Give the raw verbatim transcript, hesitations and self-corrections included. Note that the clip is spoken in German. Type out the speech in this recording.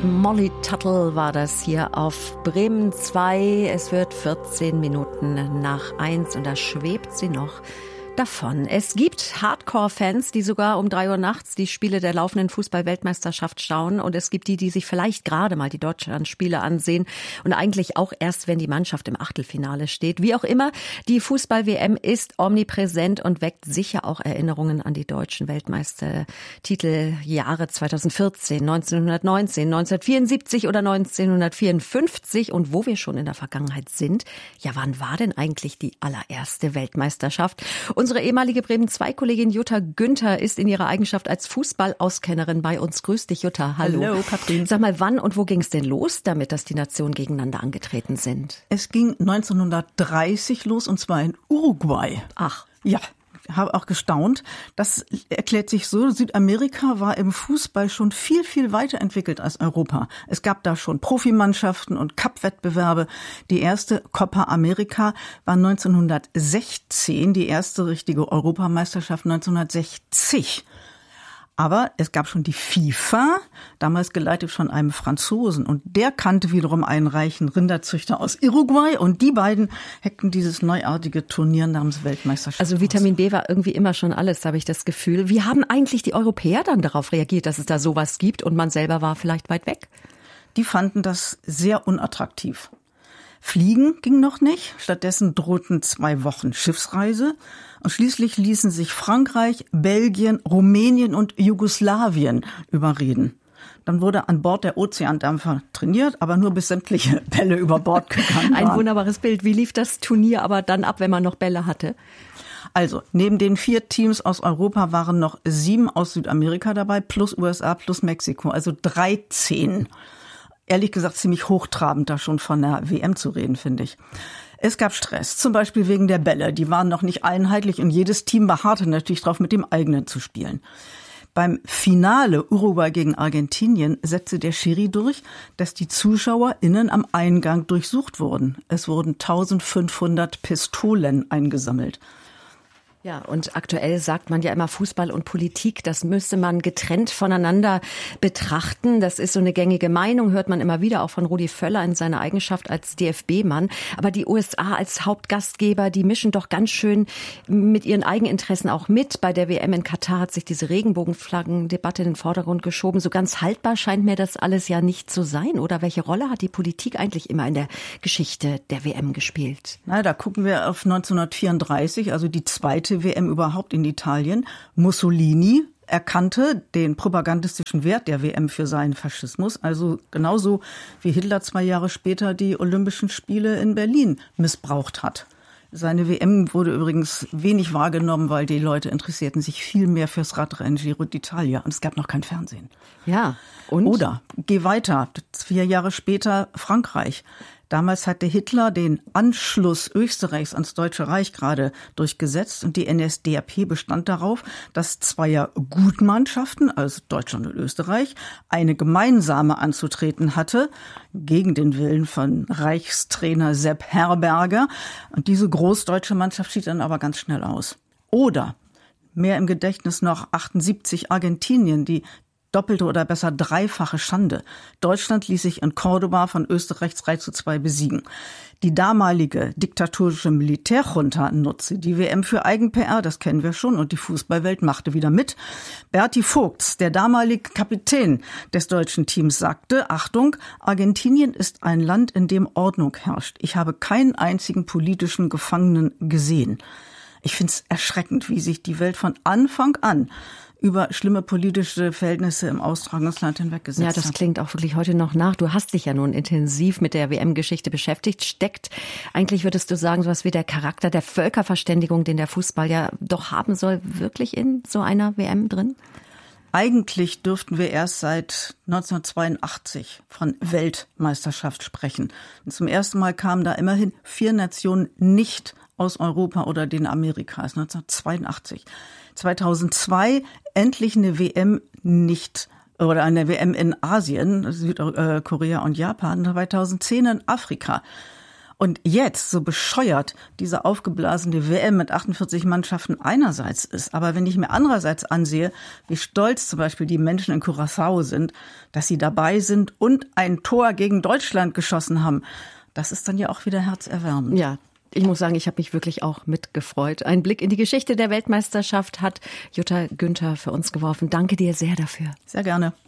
Molly Tuttle war das hier auf Bremen zwei. Es wird vierzehn Minuten nach eins und da schwebt sie noch davon. Es gibt Hardcore-Fans, die sogar um drei Uhr nachts die Spiele der laufenden Fußball-Weltmeisterschaft schauen. Und es gibt die, die sich vielleicht gerade mal die Deutschland-Spiele ansehen und eigentlich auch erst, wenn die Mannschaft im Achtelfinale steht. Wie auch immer, die Fußball-W M ist omnipräsent und weckt sicher auch Erinnerungen an die deutschen Weltmeistertitel Jahre zweitausendvierzehn, neunzehnhundertneunzehn, neunzehnhundertvierundsiebzig oder neunzehnhundertvierundfünfzig. Und wo wir schon in der Vergangenheit sind, ja, wann war denn eigentlich die allererste Weltmeisterschaft? Unsere ehemalige Bremen zwei Kollegin Jutta Günther ist in ihrer Eigenschaft als Fußballauskennerin bei uns. Grüß dich, Jutta. Hallo. Hallo, Katrin. Sag mal, wann und wo ging es denn los damit, dass die Nationen gegeneinander angetreten sind? Es ging neunzehnhundertdreißig los und zwar in Uruguay. Ach. Ja. Habe auch gestaunt. Das erklärt sich so, Südamerika war im Fußball schon viel, viel weiterentwickelt als Europa. Es gab da schon Profimannschaften und Cup-Wettbewerbe. Die erste Copa America war neunzehnhundertsechzehn, die erste richtige Europameisterschaft neunzehnhundertsechzig. Aber es gab schon die FIFA, damals geleitet von einem Franzosen. Und der kannte wiederum einen reichen Rinderzüchter aus Uruguay. Und die beiden hackten dieses neuartige Turnier namens Weltmeisterschaft. Also Vitamin B war irgendwie immer schon alles, habe ich das Gefühl. Wie haben eigentlich die Europäer dann darauf reagiert, dass es da sowas gibt und man selber war vielleicht weit weg? Die fanden das sehr unattraktiv. Fliegen ging noch nicht, stattdessen drohten zwei Wochen Schiffsreise und schließlich ließen sich Frankreich, Belgien, Rumänien und Jugoslawien überreden. Dann wurde an Bord der Ozeandampfer trainiert, aber nur bis sämtliche Bälle über Bord gegangen waren. Ein wunderbares Bild. Wie lief das Turnier aber dann ab, wenn man noch Bälle hatte? Also, neben den vier Teams aus Europa waren noch sieben aus Südamerika dabei, plus U S A, plus Mexiko, also dreizehn. Ehrlich gesagt ziemlich hochtrabend, da schon von der W M zu reden, finde ich. Es gab Stress, zum Beispiel wegen der Bälle. Die waren noch nicht einheitlich und jedes Team beharrte natürlich darauf, mit dem eigenen zu spielen. Beim Finale Uruguay gegen Argentinien setzte der Schiri durch, dass die ZuschauerInnen am Eingang durchsucht wurden. Es wurden eintausendfünfhundert Pistolen eingesammelt. Ja, und aktuell sagt man ja immer, Fußball und Politik, das müsse man getrennt voneinander betrachten. Das ist so eine gängige Meinung, hört man immer wieder, auch von Rudi Völler in seiner Eigenschaft als D F B-Mann. Aber die U S A als Hauptgastgeber, die mischen doch ganz schön mit ihren Eigeninteressen auch mit. Bei der W M in Katar hat sich diese Regenbogenflaggen-Debatte in den Vordergrund geschoben. So ganz haltbar scheint mir das alles ja nicht zu sein. Oder welche Rolle hat die Politik eigentlich immer in der Geschichte der W M gespielt? Na, da gucken wir auf neunzehnhundertvierunddreißig, also die zweite W M überhaupt in Italien. Mussolini erkannte den propagandistischen Wert der W M für seinen Faschismus, also genauso wie Hitler zwei Jahre später die Olympischen Spiele in Berlin missbraucht hat. Seine W M wurde übrigens wenig wahrgenommen, weil die Leute interessierten sich viel mehr fürs Radrennen Giro d'Italia und es gab noch kein Fernsehen. Ja, und? Oder, geh weiter, vier Jahre später Frankreich. Damals hatte Hitler den Anschluss Österreichs ans Deutsche Reich gerade durchgesetzt und die N S D A P bestand darauf, dass zweier Gutmannschaften, also Deutschland und Österreich, eine gemeinsame anzutreten hatte, gegen den Willen von Reichstrainer Sepp Herberger. Und diese großdeutsche Mannschaft schied dann aber ganz schnell aus. Oder, mehr im Gedächtnis noch, achtundsiebzig Argentinien, die doppelte oder besser dreifache Schande. Deutschland ließ sich in Cordoba von Österreichs drei zu zwei besiegen. Die damalige diktatorische Militärjunta nutzte die W M für Eigen-P R, das kennen wir schon, und die Fußballwelt machte wieder mit. Berti Vogts, der damalige Kapitän des deutschen Teams, sagte, Achtung, Argentinien ist ein Land, in dem Ordnung herrscht. Ich habe keinen einzigen politischen Gefangenen gesehen. Ich finde es erschreckend, wie sich die Welt von Anfang an über schlimme politische Verhältnisse im Austragungsland hinweggesetzt hat. Ja, das klingt auch wirklich heute noch nach. Du hast dich ja nun intensiv mit der W M-Geschichte beschäftigt. Steckt eigentlich, würdest du sagen, sowas wie der Charakter der Völkerverständigung, den der Fußball ja doch haben soll, wirklich in so einer W M drin? Eigentlich dürften wir erst seit neunzehnhundertzweiundachtzig von Weltmeisterschaft sprechen. Und zum ersten Mal kamen da immerhin vier Nationen nicht aus Europa oder den Amerikas, neunzehnhundertzweiundachtzig. zweitausendzwei endlich eine W M nicht, oder eine W M in Asien, Südkorea und Japan, zweitausendzehn in Afrika. Und jetzt, so bescheuert diese aufgeblasene W M mit achtundvierzig Mannschaften einerseits ist, aber wenn ich mir andererseits ansehe, wie stolz zum Beispiel die Menschen in Curaçao sind, dass sie dabei sind und ein Tor gegen Deutschland geschossen haben, das ist dann ja auch wieder herzerwärmend. Ja. Ich muss sagen, ich habe mich wirklich auch mitgefreut. Ein Blick in die Geschichte der Weltmeisterschaft hat Jutta Günther für uns geworfen. Danke dir sehr dafür. Sehr gerne.